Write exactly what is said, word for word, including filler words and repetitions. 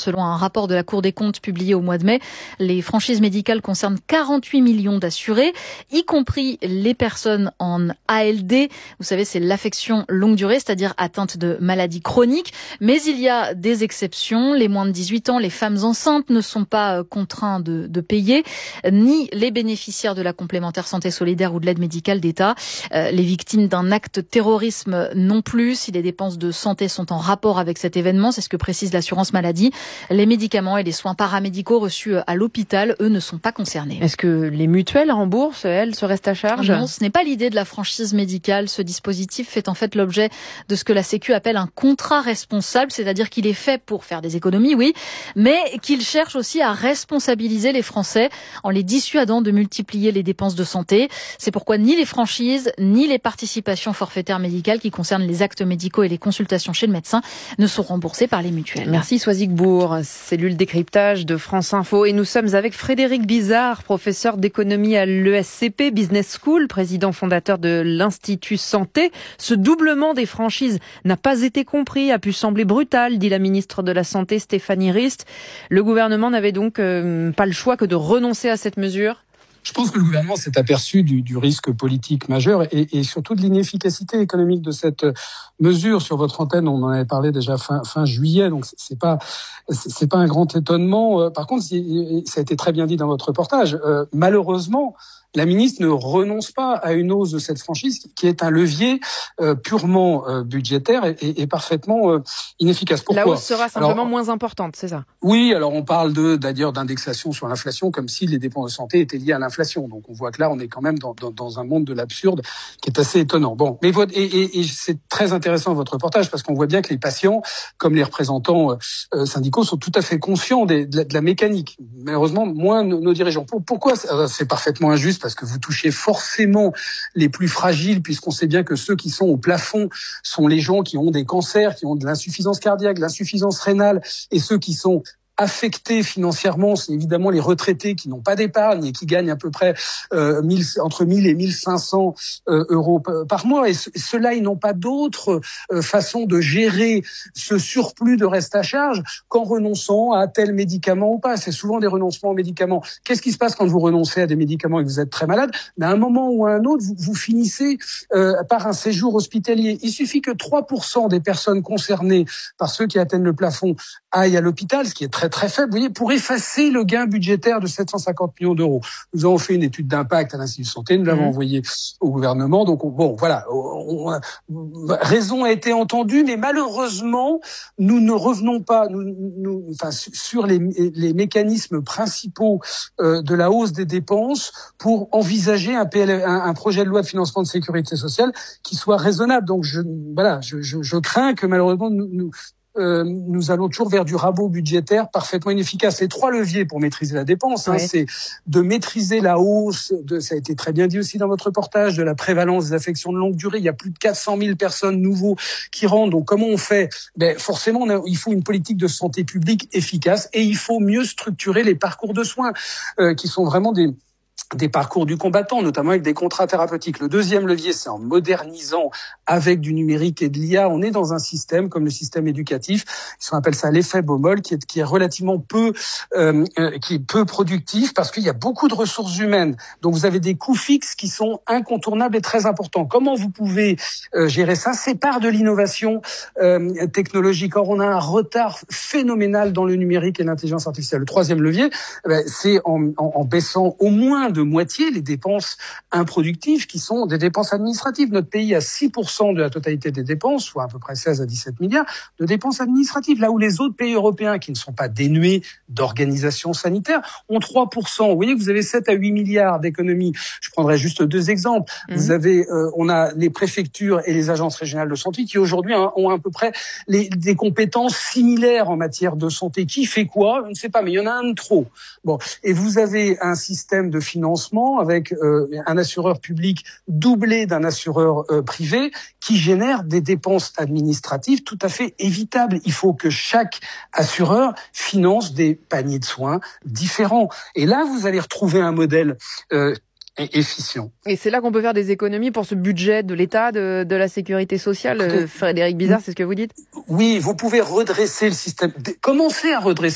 Selon un rapport de la Cour des comptes publié au mois de mai, les franchises médicales concernent quarante-huit millions d'assurés, y compris les personnes en A L D. Vous savez, c'est l'affection longue durée, c'est-à-dire atteinte de maladies chroniques. Mais il y a des exceptions. Les moins de dix-huit ans, les femmes enceintes ne sont pas contraints de, de payer, ni les bénéficiaires de la complémentaire santé solidaire ou de l'aide médicale d'État. Euh, les victimes d'un acte de terrorisme non plus. Si les dépenses de santé sont en rapport avec cet événement, c'est ce que précise l'assurance maladie. Les médicaments et les soins paramédicaux reçus à l'hôpital, eux, ne sont pas concernés. Est-ce que les mutuelles remboursent, elles, se restent à charge ? Non, ce n'est pas l'idée de la franchise médicale. Ce dispositif fait en fait l'objet de ce que la Sécu appelle un contrat responsable, c'est-à-dire qu'il est fait pour faire des économies, oui, mais qu'il cherche aussi à responsabiliser les Français en les dissuadant de multiplier les dépenses de santé. C'est pourquoi ni les franchises, ni les participations forfaitaires médicales qui concernent les actes médicaux et les consultations chez le médecin ne sont remboursées par les mutuelles. Merci Soisic Bourg, cellule décryptage de France Info. Et nous sommes avec Frédéric Bizard, professeur d'économie à l'E S C P Business School, président fondateur de l'Institut Santé. Ce doublement des franchises n'a pas été compris, a pu sembler brutal, dit la ministre de la Santé Stéphanie Rist. Le gouvernement n'avait donc euh, pas le choix que de renoncer à cette mesure ? Je pense que le gouvernement s'est aperçu du, du risque politique majeur et, et surtout de l'inefficacité économique de cette mesure. Sur votre antenne, on en avait parlé déjà fin, fin juillet, donc c'est pas c'est pas un grand étonnement. Par contre, ça a été très bien dit dans votre reportage. Euh, malheureusement, la ministre ne renonce pas à une hausse de cette franchise qui est un levier euh, purement euh, budgétaire et, et, et parfaitement euh, inefficace. Pourquoi ? La hausse sera simplement alors, moins importante, c'est ça ? Oui, alors on parle de d'ailleurs d'indexation sur l'inflation comme si les dépenses de santé étaient liées à l'inflation. Donc on voit que là, on est quand même dans, dans, dans un monde de l'absurde qui est assez étonnant. Bon, mais votre, et, et, et c'est très intéressant votre reportage parce qu'on voit bien que les patients, comme les représentants euh, syndicaux, sont tout à fait conscients des, de, la, de la mécanique. Malheureusement, moins nos, nos dirigeants. Pour, pourquoi c'est parfaitement injuste ? Parce que vous touchez forcément les plus fragiles, puisqu'on sait bien que ceux qui sont au plafond sont les gens qui ont des cancers, qui ont de l'insuffisance cardiaque, de l'insuffisance rénale, et ceux qui sont affectés financièrement, c'est évidemment les retraités qui n'ont pas d'épargne et qui gagnent à peu près euh, mille, entre mille et mille cinq cents euh, euros par mois. Et ce, ceux-là, ils n'ont pas d'autre euh, façon de gérer ce surplus de reste à charge qu'en renonçant à tel médicament ou pas. C'est souvent des renoncements aux médicaments. Qu'est-ce qui se passe quand vous renoncez à des médicaments et que vous êtes très malade ? Mais à un moment ou à un autre, vous, vous finissez euh, par un séjour hospitalier. Il suffit que trois pour cent des personnes concernées par ceux qui atteignent le plafond aillent à l'hôpital, ce qui est très très faible, vous voyez, pour effacer le gain budgétaire de sept cent cinquante millions d'euros. Nous avons fait une étude d'impact à l'Institut de Santé, nous l'avons mmh. envoyée au gouvernement, donc on, bon, voilà, on, on, raison a été entendue, mais malheureusement, nous ne revenons pas nous, nous, enfin, sur les, les mécanismes principaux euh, de la hausse des dépenses pour envisager un, P L, un, un projet de loi de financement de sécurité sociale qui soit raisonnable. Donc je, voilà, je, je, je crains que malheureusement nous, nous Euh, nous allons toujours vers du rabot budgétaire parfaitement inefficace. Les trois leviers pour maîtriser la dépense, hein, oui. c'est de maîtriser la hausse, de, ça a été très bien dit aussi dans votre reportage, de la prévalence des affections de longue durée. Il y a plus de quatre cent mille personnes nouveaux qui rentrent. Donc comment on fait ? Ben, forcément, on a, il faut une politique de santé publique efficace et il faut mieux structurer les parcours de soins euh, qui sont vraiment des... des parcours du combattant, notamment avec des contrats thérapeutiques. Le deuxième levier, c'est en modernisant avec du numérique et de l'I A. On est dans un système comme le système éducatif, on appelle ça l'effet Baumol, qui est, qui est relativement peu, euh, qui est peu productif parce qu'il y a beaucoup de ressources humaines. Donc vous avez des coûts fixes qui sont incontournables et très importants. Comment vous pouvez euh, gérer ça ? C'est par de l'innovation euh, technologique. Or, on a un retard phénoménal dans le numérique et l'intelligence artificielle. Le troisième levier, eh ben, c'est en, en, en baissant au moins de moitié les dépenses improductives qui sont des dépenses administratives. Notre pays a six pour cent de la totalité des dépenses, soit à peu près seize à dix-sept milliards de dépenses administratives, là où les autres pays européens qui ne sont pas dénués d'organisation sanitaire ont trois pour cent. Vous voyez que vous avez sept à huit milliards d'économies. Je prendrai juste deux exemples. Mmh. Vous avez, euh, on a les préfectures et les agences régionales de santé qui aujourd'hui hein, ont à peu près les, des compétences similaires en matière de santé. Qui fait quoi ? Je ne sais pas, mais il y en a un de trop. Bon, et vous avez un système de financement avec euh, un assureur public doublé d'un assureur euh, privé qui génère des dépenses administratives tout à fait évitables. Il faut que chaque assureur finance des paniers de soins différents. Et là, vous allez retrouver un modèle euh, efficient. Et c'est là qu'on peut faire des économies pour ce budget de l'État, de, de la sécurité sociale. Frédéric Bizard, c'est ce que vous dites ? Oui, vous pouvez redresser le système. Commencez à redresser